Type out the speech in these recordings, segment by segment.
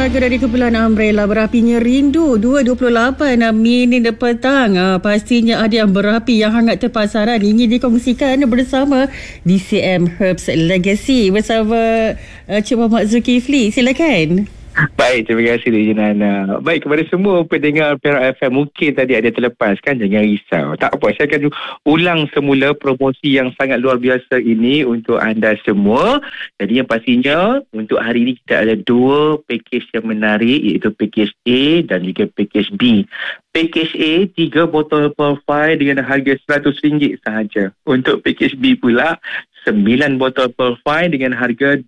warga dari Kepulauan Umbrella berapinya rindu 2.28 minit petang. Pastinya ada yang berapi yang hangat terpasaran ingin dikongsikan bersama DCM Herbs Legacy bersama Cik Muhammad Zulkifli. Silakan. Baik, terima kasih Nana. Baik, kepada semua pendengar Perak FM, mungkin tadi ada terlepas kan, jangan risau. Tak apa, saya akan ulang semula promosi yang sangat luar biasa ini untuk anda semua. Jadi yang pastinya untuk hari ini kita ada dua pakej yang menarik, iaitu pakej A dan juga pakej B. Pakej A 3 botol Pearl dengan harga RM100 sahaja. Untuk pakej B pula 9 botol Pearl dengan harga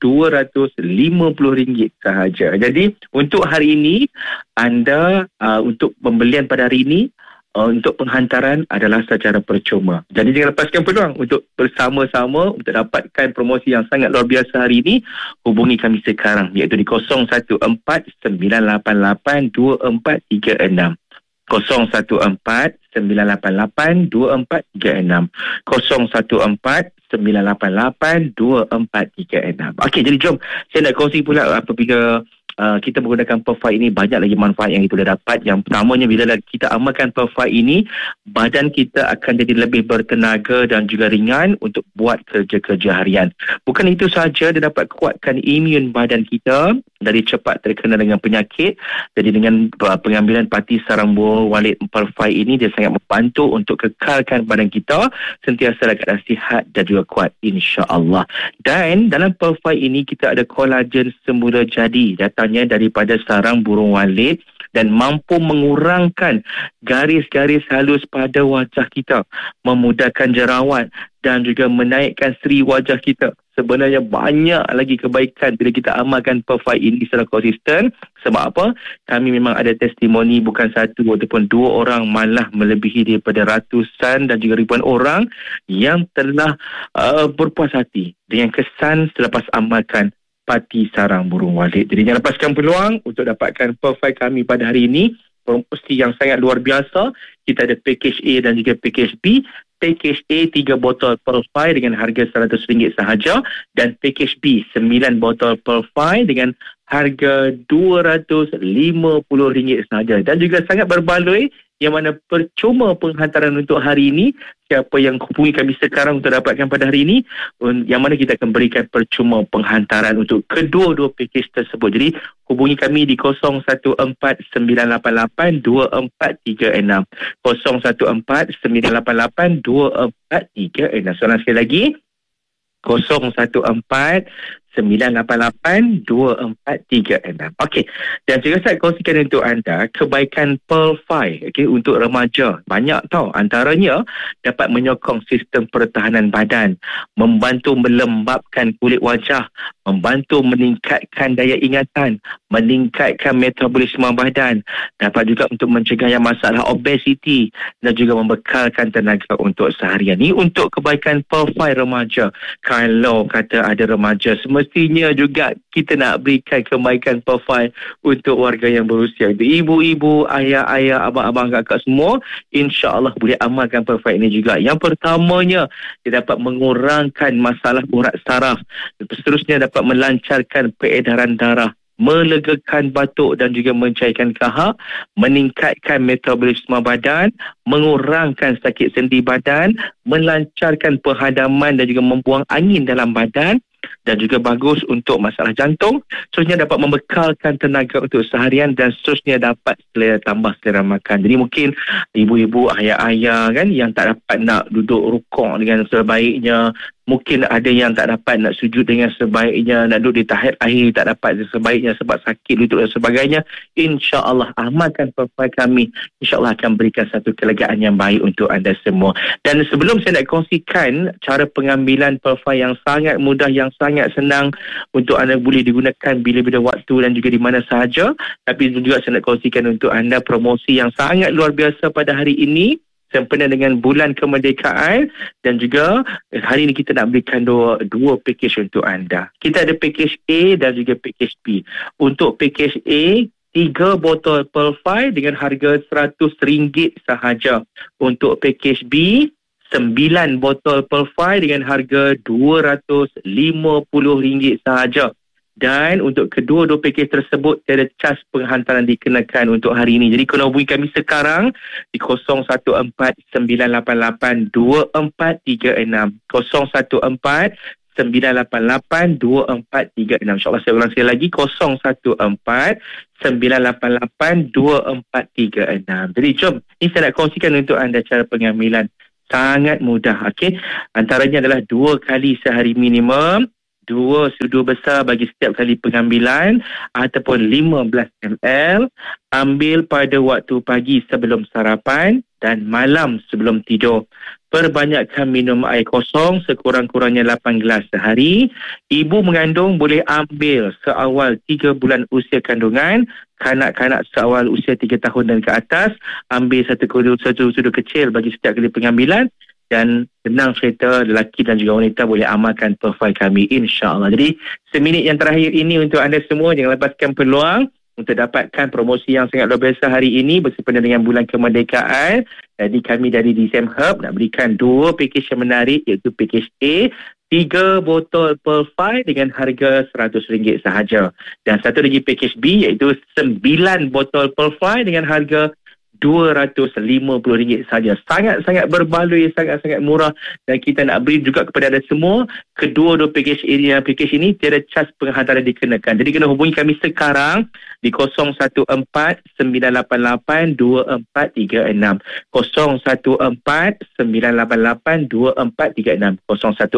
RM250 sahaja. Jadi untuk hari ini anda untuk pembelian pada hari ini untuk penghantaran adalah secara percuma. Jadi jangan lepaskan peluang untuk bersama-sama untuk dapatkan promosi yang sangat luar biasa hari ini. Hubungi kami sekarang iaitu di 014 988 2436. 014 988 2436. 014 988 2436. Okey, jadi jom saya nak kongsi pula apabila kita menggunakan Pearl ini, banyak lagi manfaat yang kita boleh dapat. Yang pertamanya, bila kita amalkan Pearl ini, badan kita akan jadi lebih bertenaga dan juga ringan untuk buat kerja-kerja harian. Bukan itu sahaja, dia dapat kuatkan imun badan kita dari cepat terkena dengan penyakit. Jadi dengan pengambilan parti sarang burung walet Pearl ini, dia sangat membantu untuk kekalkan badan kita sentiasa dalam keadaan sihat dan juga kuat, insya-Allah. Dan dalam Pearl ini kita ada kolagen semula jadi, datangnya daripada sarang burung walet dan mampu mengurangkan garis-garis halus pada wajah kita, memudahkan jerawat dan juga menaikkan seri wajah kita. Sebenarnya banyak lagi kebaikan bila kita amalkan Pearl ini secara konsisten. Sebab apa? Kami memang ada testimoni bukan satu ataupun dua orang, malah melebihi daripada ratusan dan juga ribuan orang yang telah berpuas hati dengan kesan selepas amalkan parti sarang burung walet. Jadi jangan lepaskan peluang untuk dapatkan Pearl kami pada hari ini. Promosi yang sangat luar biasa. Kita ada pakej A dan juga pakej B. Pakej A 3 botol Pearl dengan harga RM100 sahaja, dan pakej B 9 botol Pearl dengan harga RM250 sahaja. Dan juga sangat berbaloi, yang mana percuma penghantaran untuk hari ini. Siapa yang hubungi kami sekarang untuk dapatkan pada hari ini, yang mana kita akan berikan percuma penghantaran untuk kedua-dua pakej tersebut. Jadi hubungi kami di 014 988 2436. 014 988 2436. Soalan sekali lagi, 014 988 2436. Okey, dan juga saya kongsikan untuk anda kebaikan Pearl 5, okey, untuk remaja. Banyak tau, antaranya dapat menyokong sistem pertahanan badan, membantu melembabkan kulit wajah, membantu meningkatkan daya ingatan, meningkatkan metabolisme badan, dapat juga untuk mencegah yang masalah obesiti dan juga membekalkan tenaga untuk seharian. Ini untuk kebaikan Pearl 5 remaja. Kalau kata ada remaja, semestinya juga kita nak berikan kebaikan Pearl untuk warga yang berusia. Ibu-ibu, ayah-ayah, abang-abang, kakak semua, insya-Allah boleh amalkan Pearl ini juga. Yang pertamanya, dia dapat mengurangkan masalah urat saraf. Seterusnya dapat melancarkan peredaran darah, melegakan batuk dan juga mencairkan kahak, meningkatkan metabolisme badan, mengurangkan sakit sendi badan, melancarkan penghadaman dan juga membuang angin dalam badan, dan juga bagus untuk masalah jantung. Seterusnya dapat membekalkan tenaga untuk seharian, dan seterusnya dapat tambah selera makan. Jadi mungkin ibu-ibu, ayah-ayah kan yang tak dapat nak duduk rukuk dengan sebaiknya, mungkin ada yang tak dapat nak sujud dengan sebaiknya, nak duduk di tahiyat akhir tak dapat sebaiknya sebab sakit lutut dan sebagainya. InsyaAllah amalkan Pearl kami, InsyaAllah akan berikan satu kelegaan yang baik untuk anda semua. Dan sebelum saya nak kongsikan cara pengambilan Pearl yang sangat mudah, yang sangat senang untuk anda boleh digunakan bila-bila waktu dan juga di mana sahaja, tapi juga saya nak kongsikan untuk anda promosi yang sangat luar biasa pada hari ini sempena dengan bulan kemerdekaan. Dan juga hari ini kita nak berikan dua pakej untuk anda. Kita ada pakej A dan juga pakej B. Untuk pakej A, 3 botol Pearl dengan harga RM100 sahaja. Untuk pakej B, 9 botol Pearl dengan harga RM250 sahaja. Dan untuk kedua-dua pakej tersebut tiada cas penghantaran dikenakan untuk hari ini. Jadi kena hubungi kami sekarang di 0149882436, 0149882436. InsyaAllah saya ulang sekali lagi, 0149882436. Jadi jom, ini saya nak kongsikan untuk anda cara pengambilan. Sangat mudah. Okey, antaranya adalah 2 kali sehari minimum, 2 sudu besar bagi setiap kali pengambilan, ataupun 15 ml. Ambil pada waktu pagi sebelum sarapan dan malam sebelum tidur. Perbanyakkan minum air kosong sekurang-kurangnya 8 gelas sehari. Ibu mengandung boleh ambil seawal 3 bulan usia kandungan. Kanak-kanak seawal usia 3 tahun dan ke atas, ambil satu sudu kecil bagi setiap kali pengambilan. Dan senang cerita, lelaki dan juga wanita boleh amalkan profil kami, insya-Allah. Jadi seminit yang terakhir ini untuk anda semua, jangan lepaskan peluang untuk dapatkan promosi yang sangat luar biasa hari ini bersempena dengan bulan kemerdekaan. Jadi kami dari DCM Herb nak berikan 2 pakej yang menarik, iaitu pakej A, 3 botol Pearl 5 dengan harga RM100 sahaja. Dan satu lagi pakej B, iaitu 9 botol Pearl 5 dengan harga RM250 saja. Sangat-sangat berbaloi, sangat-sangat murah, dan kita nak beri juga kepada anda semua kedua-dua pakej ini tiada cas penghantaran dikenakan. Jadi kena hubungi kami sekarang di 0149882436, 0149882436,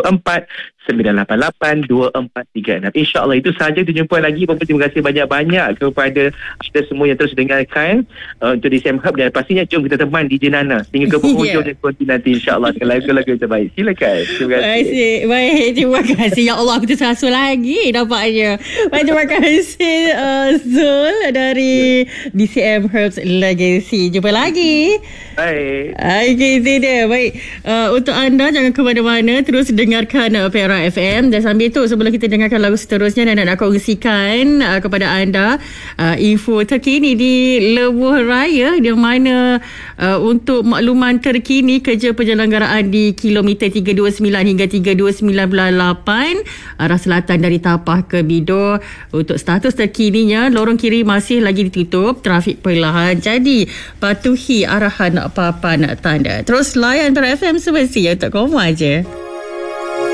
0149882436. InsyaAllah itu sahaja. Kita jumpa lagi. Terima kasih banyak-banyak kepada anda semua yang terus dengarkan untuk DCM Hub, dan pastinya jom kita teman DJ Nana hingga ke penghujung konti nanti, insyaAllah, dengan lagu-lagu yang terbaik. Silakan. Terima kasih. Baik, terima kasih. Ya Allah, aku tersasul lagi nampaknya. Baik, terima kasih Zul dari DCM Herbs Legacy. Jumpa lagi. Baik. Okay, itu dia. Baik, untuk anda jangan ke mana-mana, terus dengarkan Perak FM. Dan sambil tu, sebelum kita dengarkan lagu seterusnya, Nana nak kongsikan kepada anda info terkini di Lebuh Raya, di mana untuk makluman terkini kerja penyelenggaraan di kilometer 329 hingga 329.8 arah selatan dari Tapah ke Bidor. Untuk status terkininya, lorong kiri masih lagi ditutup, trafik perlahan. Jadi patuhi arahan papan tanda. Terus layan Perak FM semestinya untuk koma je.